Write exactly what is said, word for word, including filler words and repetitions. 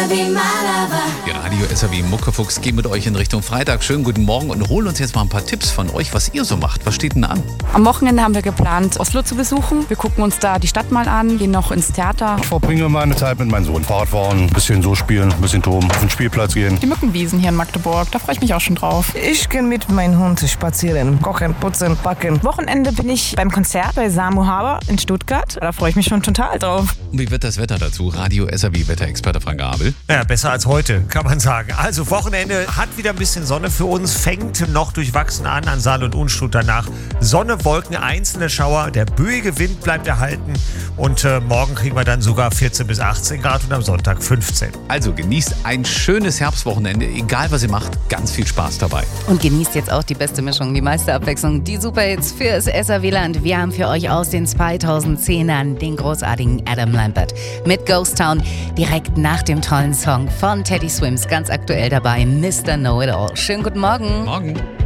Die Radio S R W Muckefuchs geht mit euch in Richtung Freitag. Schönen guten Morgen und holen uns jetzt mal ein paar Tipps von euch, was ihr so macht. Was steht denn an? Am Wochenende haben wir geplant, Oslo zu besuchen. Wir gucken uns da die Stadt mal an, gehen noch ins Theater. Ich verbringe meine Zeit mit meinem Sohn. Fahrrad fahren, ein bisschen so spielen, ein bisschen toben, auf den Spielplatz gehen. Die Mückenwiesen hier in Magdeburg, da freue ich mich auch schon drauf. Ich gehe mit meinem Hund spazieren, kochen, putzen, backen. Wochenende bin ich beim Konzert bei Samu Haber in Stuttgart. Da freue ich mich schon total drauf. Und wie wird das Wetter dazu? Radio S R W Wetterexperte Frank Abel. Ja, besser als heute, kann man sagen. Also Wochenende hat wieder ein bisschen Sonne für uns, fängt noch durchwachsen an an Saal und Unstrut. Danach Sonne, Wolken, einzelne Schauer. Der böige Wind bleibt erhalten und äh, morgen kriegen wir dann sogar vierzehn bis achtzehn Grad und am Sonntag fünfzehn. Also genießt ein schönes Herbstwochenende, egal was ihr macht, ganz viel Spaß dabei. Und genießt jetzt auch die beste Mischung, die meiste Abwechslung, die Superhits fürs S R W-Land. Wir haben für euch aus den zweitausendzehnern den großartigen Adam Lambert mit Ghost Town direkt nach dem tollen Song von Teddy Swims, ganz aktuell dabei, Mister Know It All. Schönen guten Morgen. Morgen.